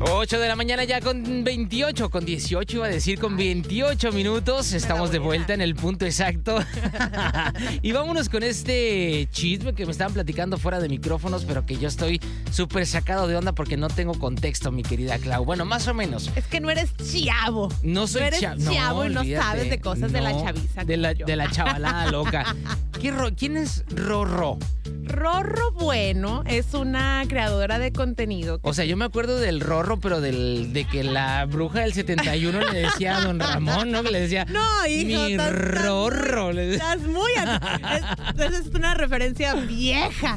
8 de la mañana ya con 28, con 18 iba a decir, con 28 minutos. Estamos de vuelta en el punto exacto. Y vámonos con este chisme que me estaban platicando fuera de micrófonos, pero que yo estoy súper sacado de onda porque no tengo contexto, mi querida Clau. Bueno, más o menos. Es que no eres chavo. No soy chavo. No, y no olvídate. sabes de cosas de la chaviza. De la chavalada loca. ¿Quién es Rorro? Rorro Bueno es una creadora de contenido. O sea, yo me acuerdo del Rorro, pero de que la bruja del 71 le decía a don Ramón, ¿no? Que le decía, no, hijo, mi Rorro. Estás muy... Es una referencia vieja.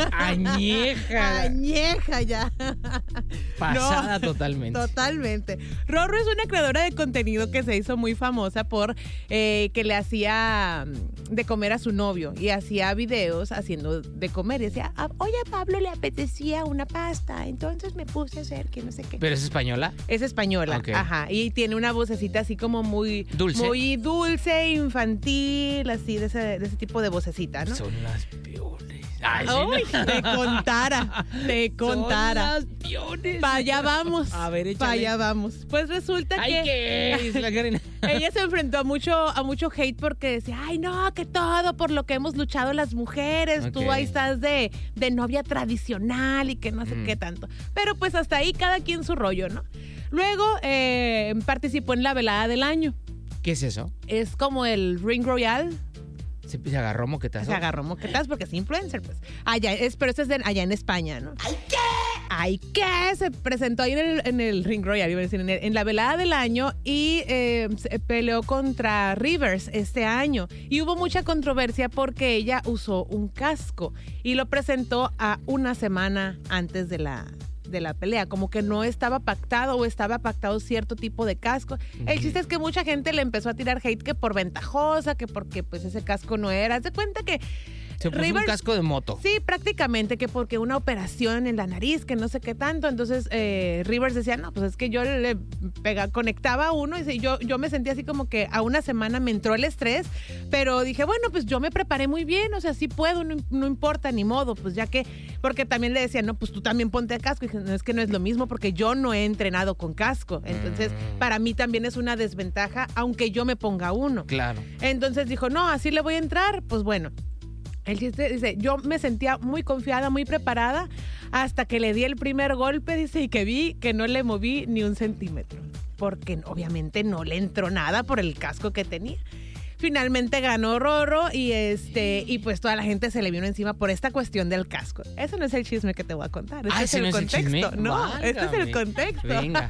Añeja ya. Pasada totalmente. Totalmente. Rorro es una creadora de contenido que se hizo muy famosa por que le hacía de comer a su novio y hacía videos haciendo de comer y decía, oye, a Pablo le apetecía una pasta, entonces me puse a hacer que no sé qué. ¿Pero es española? Es española, okay. Ajá, y tiene una vocecita así como muy dulce, infantil, así de ese tipo de vocecita, ¿no? Son las peores. Ay, uy, sí, no. te contara. Son las peores. Para allá vamos. A ver, échale. Para allá vamos. Pues resulta que ella se enfrentó a mucho hate porque decía, ay no, que todo por lo que hemos luchado las mujeres, okay. Tú ahí estás de novia tradicional y que no sé qué tanto. Pero pues hasta ahí cada quien su rollo, ¿no? Luego participó en la velada del año. ¿Qué es eso? Es como el Ring Royale. Se agarró moquetazo. Se agarró moquetazo porque es influencer, pues. Pero este es allá en España, ¿no? ¡Ay, qué! Se presentó ahí en el Ring Royale, iba a decir, en la velada del año y se peleó contra Rivers este año. Y hubo mucha controversia porque ella usó un casco y lo presentó a una semana antes de la pelea, como que no estaba pactado o estaba pactado cierto tipo de casco. Uh-huh. El chiste es que mucha gente le empezó a tirar hate que por ventajosa, que porque pues ese casco no era. Haz de cuenta que se puso Rivers, un casco de moto. Sí, prácticamente, que porque una operación en la nariz, que no sé qué tanto. Entonces Rivers decía, no, pues es que yo le conectaba a uno y yo me sentía así como que a una semana me entró el estrés, pero dije, bueno, pues yo me preparé muy bien, o sea, sí puedo, no importa, ni modo, pues ya que, porque también le decían, no, pues tú también ponte el casco. Y dije, no, es que no es lo mismo porque yo no he entrenado con casco. Entonces, para mí también es una desventaja, aunque yo me ponga uno. Claro. Entonces dijo, no, así le voy a entrar, pues bueno. El chiste dice, yo me sentía muy confiada, muy preparada, hasta que le di el primer golpe, dice, y que vi que no le moví ni un centímetro, porque obviamente no le entró nada por el casco que tenía. Finalmente ganó Rorro y pues toda la gente se le vino encima por esta cuestión del casco. Eso no es el chisme que te voy a contar. Este es el contexto. No, válgame. Este es el contexto. Venga.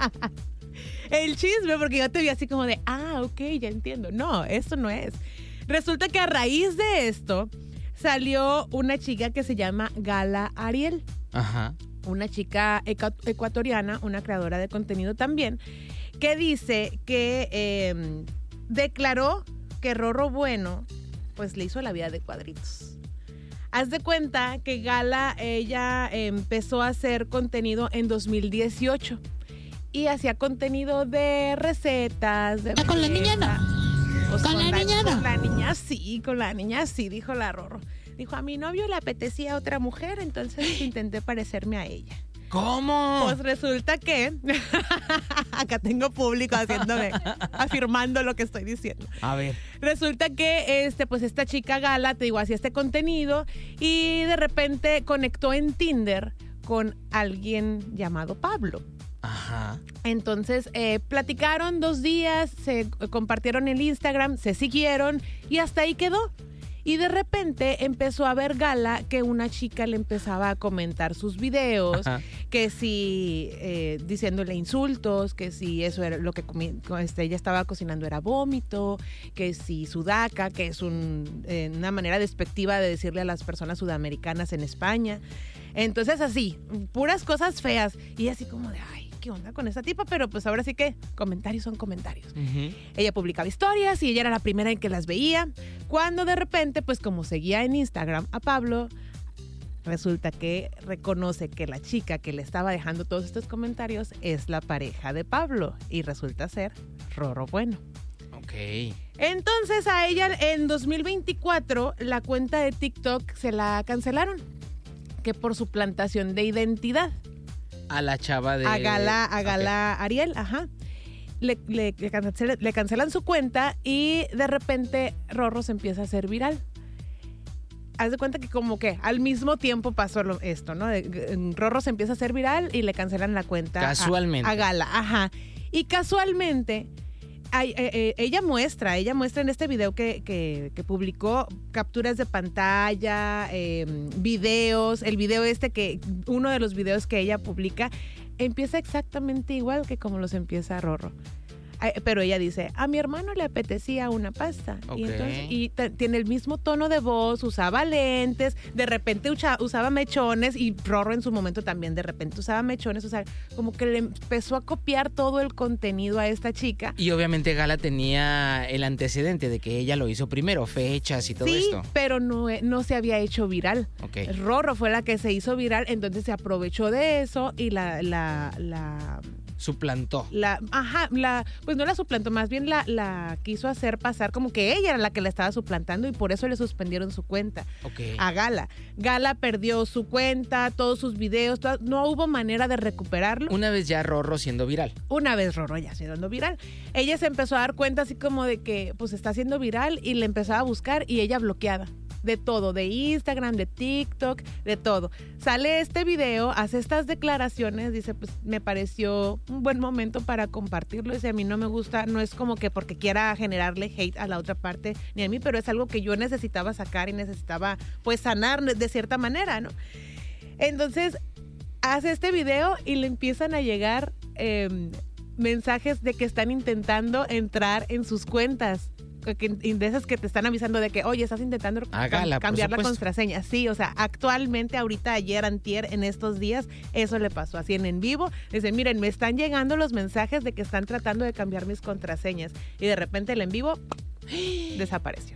El chisme, porque yo te vi así como de, ok, ya entiendo. No, esto no es. Resulta que a raíz de esto salió una chica que se llama Gala Ariel. Ajá. Una chica ecuatoriana, una creadora de contenido también, que dice que declaró que Rorro Bueno pues le hizo la vida de cuadritos. Haz de cuenta que Gala, ella empezó a hacer contenido en 2018 y hacía contenido de recetas. Con la niña no. Pues con la niña no. Con la niña sí, dijo la Rorro. Dijo, a mi novio le apetecía a otra mujer, entonces intenté parecerme a ella. ¿Cómo? Pues resulta que acá tengo público afirmando lo que estoy diciendo. A ver. Resulta que pues esta chica Gala, te digo, hacía este contenido y de repente conectó en Tinder con alguien llamado Pablo. Ajá. Entonces platicaron 2 días, se compartieron el Instagram, se siguieron y hasta ahí quedó. Y de repente empezó a ver Gala que una chica le empezaba a comentar sus videos, ajá, que si diciéndole insultos, que si eso era lo que ella estaba cocinando era vómito, que si sudaca, que es una manera despectiva de decirle a las personas sudamericanas en España. Entonces así, puras cosas feas. Y así como de, ay, ¿qué onda con esa tipa? Pero pues ahora sí que comentarios son comentarios. Uh-huh. Ella publicaba historias y ella era la primera en que las veía. Cuando de repente, pues como seguía en Instagram a Pablo, resulta que reconoce que la chica que le estaba dejando todos estos comentarios es la pareja de Pablo y resulta ser Rorro Bueno. Ok. Entonces a ella en 2024 la cuenta de TikTok se la cancelaron, que por suplantación de identidad. A la chava de... A Gala Ariel, ajá. Le cancelan su cuenta y de repente Rorro se empieza a hacer viral. Haz de cuenta que como que al mismo tiempo pasó esto, ¿no? Rorro se empieza a hacer viral y le cancelan la cuenta Casualmente. a Gala, ajá. Y casualmente ella muestra en este video que publicó capturas de pantalla, videos, el video uno de los videos que ella publica empieza exactamente igual que como los empieza Rorro. Pero ella dice, a mi hermano le apetecía una pasta. Okay. Y tiene el mismo tono de voz, usaba lentes, de repente usaba mechones, y Rorro en su momento también de repente usaba mechones. O sea, como que le empezó a copiar todo el contenido a esta chica. Y obviamente Gala tenía el antecedente de que ella lo hizo primero, fechas y todo esto. Sí, pero no se había hecho viral. Okay. Rorro fue la que se hizo viral, entonces se aprovechó de eso y la suplantó. Pues no la suplantó, más bien la quiso hacer pasar como que ella era la que la estaba suplantando, y por eso le suspendieron su cuenta a Gala. Gala perdió su cuenta, todos sus videos, no hubo manera de recuperarlo. Una vez ya Rorro siendo viral. Una vez Rorro ya siendo viral. Ella se empezó a dar cuenta así como de que pues está siendo viral, y le empezaba a buscar, y ella bloqueada. De todo, de Instagram, de TikTok, de todo. Sale este video, hace estas declaraciones, dice, pues me pareció un buen momento para compartirlo. Dice, a mí no me gusta, no es como que porque quiera generarle hate a la otra parte ni a mí, pero es algo que yo necesitaba sacar y necesitaba pues sanar de cierta manera, ¿no? Entonces hace este video y le empiezan a llegar mensajes de que están intentando entrar en sus cuentas. De esas que te están avisando de que, oye, estás intentando cambiar la contraseña. Sí, o sea, actualmente, ahorita, ayer, antier, en estos días, eso le pasó así en vivo. Dice, miren, me están llegando los mensajes de que están tratando de cambiar mis contraseñas. Y de repente el en vivo desapareció.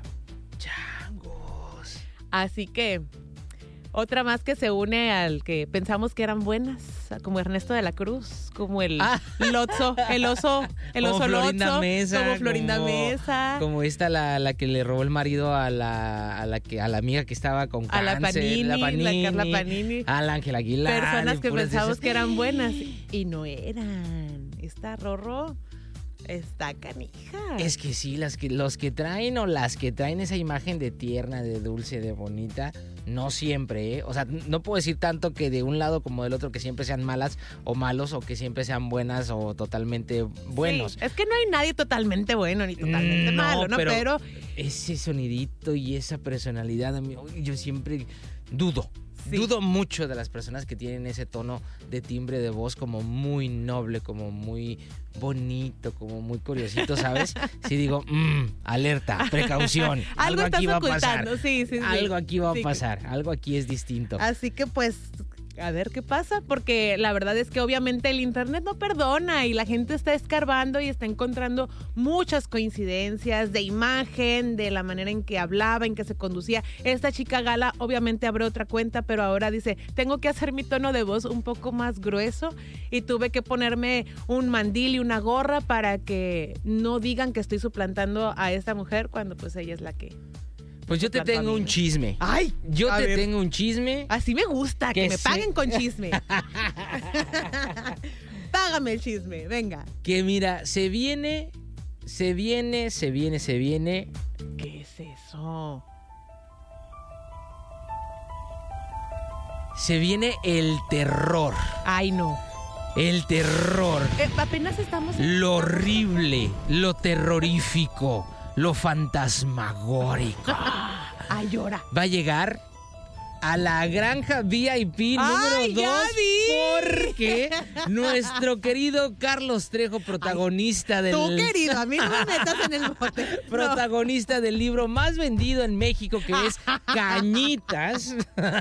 Changos. Así que otra más que se une al que pensamos que eran buenas, como Ernesto de la Cruz, como el oso Lotso, Florinda Mesa, como Florinda Mesa, como esta la que le robó el marido a la amiga que estaba con cáncer, la Carla Panini, a la Ángela Aguilar, personas que pensamos que eran buenas y no eran. Esta Rorro está canija. Es que sí, los que traen o las que traen esa imagen de tierna, de dulce, de bonita, no siempre, ¿eh? O sea, no puedo decir tanto que de un lado como del otro que siempre sean malas o malos, o que siempre sean buenas o totalmente buenos. Sí, es que no hay nadie totalmente bueno ni totalmente malo, ¿no? Pero ese sonidito y esa personalidad, amigo, yo siempre dudo. Sí. Dudo mucho de las personas que tienen ese tono de timbre de voz como muy noble, como muy bonito, como muy curiosito, ¿sabes? Sí digo, alerta, precaución. algo aquí va a pasar. Sí. Algo aquí va a pasar, algo aquí es distinto. Así que pues, a ver qué pasa, porque la verdad es que obviamente el internet no perdona y la gente está escarbando y está encontrando muchas coincidencias de imagen, de la manera en que hablaba, en que se conducía. Esta chica Gala obviamente abrió otra cuenta, pero ahora dice, tengo que hacer mi tono de voz un poco más grueso y tuve que ponerme un mandil y una gorra para que no digan que estoy suplantando a esta mujer cuando pues ella es la que... Pues yo te tengo un chisme. ¡Ay! Yo te tengo un chisme. Así me gusta, que me paguen con chisme. Págame el chisme, venga. Que mira, se viene. ¿Qué es eso? Se viene el terror. Ay, no. El terror. Apenas estamos... Lo horrible, lo terrorífico, lo fantasmagórico. Ay, llora. Va a llegar a la granja VIP número 2 porque nuestro querido Carlos Trejo, protagonista del... Tú, querido, a mí no me metas en el bote. Protagonista del libro más vendido en México, que es Cañitas.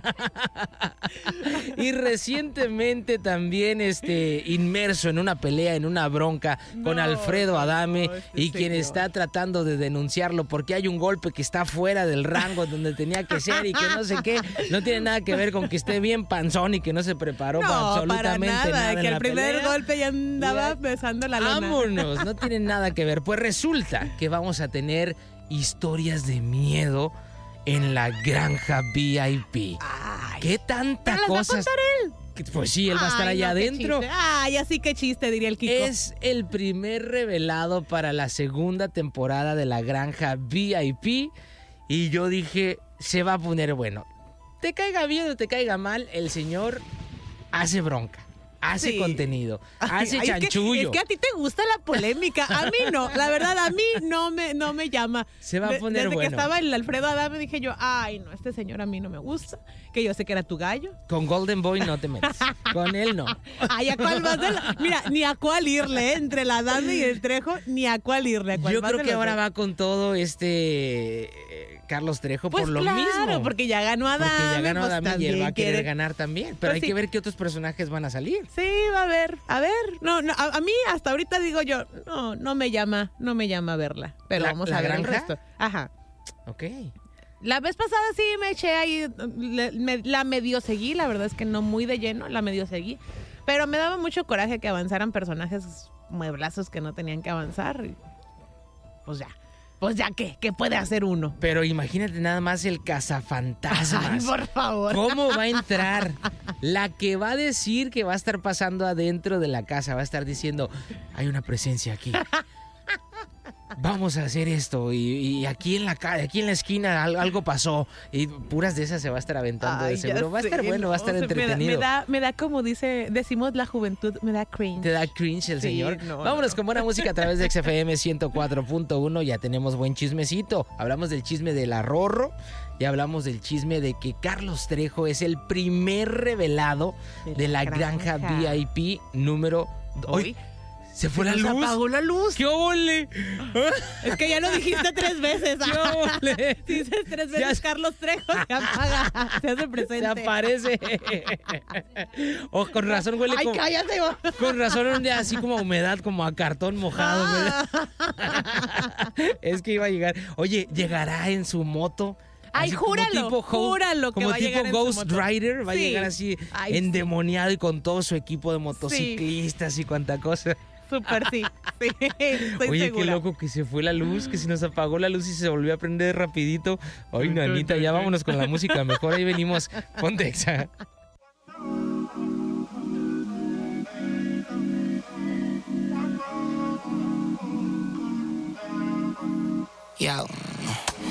Y recientemente también inmerso en una pelea, en una bronca con Alfredo Adame, y quien está tratando de denunciarlo porque hay un golpe que está fuera del rango donde tenía que ser y que no sé qué. No tiene nada que ver con que esté bien panzón y que no se preparó para absolutamente nada. Que al primer golpe ya andaba besando la lona. Vámonos, no tiene nada que ver. Pues resulta que vamos a tener historias de miedo en la granja VIP. Ay, ¿Qué tanta cosa? cosas? Pues sí, él va a estar allá no, qué adentro. chiste. Ay, así que chiste, diría el Kiko. Es el primer revelado para la segunda temporada de La Granja VIP. Y yo dije, se va a poner bueno. Te caiga bien o te caiga mal, el señor hace bronca. Hace contenido, hace chanchullo. Es que a ti te gusta la polémica, a mí no, la verdad a mí no me llama. Se va a poner desde bueno. Que estaba el Alfredo Adame dije yo, ay no, este señor a mí no me gusta, que yo sé que era tu gallo. Con Golden Boy no te metes, con él no. Ay, ¿a cuál vas de Mira, ni a cuál irle, entre la Adame y el Trejo, ni a cuál irle. Yo creo que ahora va con todo Carlos Trejo pues por lo claro, mismo. porque ya ganó Adame. Porque ya ganó pues Adame y él va a querer quiere ganar también. Pero Pues hay sí. que ver qué otros personajes van a salir. Sí, va a ver. No, a mí hasta ahorita digo yo, no me llama verla. Pero vamos a ver el granja? resto. Ajá. Ok. La vez pasada sí me eché ahí, la medio seguí, la verdad es que no muy de lleno, la medio seguí. Pero me daba mucho coraje que avanzaran personajes mueblazos que no tenían que avanzar. Y pues ya, ¿qué puede hacer uno? Pero imagínate nada más el cazafantasmas. Ay, por favor. ¿Cómo va a entrar? La que va a decir que va a estar pasando adentro de la casa, va a estar diciendo, hay una presencia aquí. Vamos a hacer esto y aquí en la esquina algo pasó y puras de esas se va a estar aventando de seguro. Va a estar bueno, va a estar entretenido. Me da como decimos la juventud, me da cringe. ¿Te da cringe el señor? No, Vámonos con buena música a través de XFM 104.1. Ya tenemos buen chismecito. Hablamos del chisme del Arrorro. Ya hablamos del chisme de que Carlos Trejo es el primer revelado de la granja VIP número... Hoy ¿Se fue la luz? Se apagó la luz. ¡Qué ole! Es que ya lo dijiste 3 veces. ¡Qué ole! Si dices 3 veces Carlos Trejo, se apaga, se hace presente. Se aparece. Con razón huele Ay, como... cállate. Con razón un día así como humedad, como a cartón mojado. Es que iba a llegar. Oye, ¿llegará en su moto? Ay, Así júralo, júralo que como va a tipo llegar en su Ghost moto. Rider, va a Sí. llegar así Ay, endemoniado y con todo su equipo de motociclistas y cuanta cosa. Súper sí. Estoy Oye, segura. qué loco que se fue la luz, que se nos apagó la luz y se volvió a prender rapidito. Ay, nanita, ya vámonos con la música. Mejor ahí venimos. Ponte Exa. Yo.